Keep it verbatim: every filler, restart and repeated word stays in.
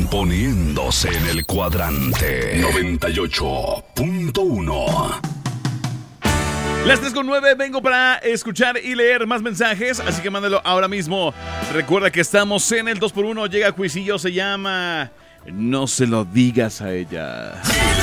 poniéndose en el cuadrante noventa y ocho punto uno. Las tres con nueve, vengo para escuchar y leer más mensajes, así que mándalo ahora mismo. Recuerda que estamos en el dos por uno, llega Cuisillo, se llama No se lo digas a ella.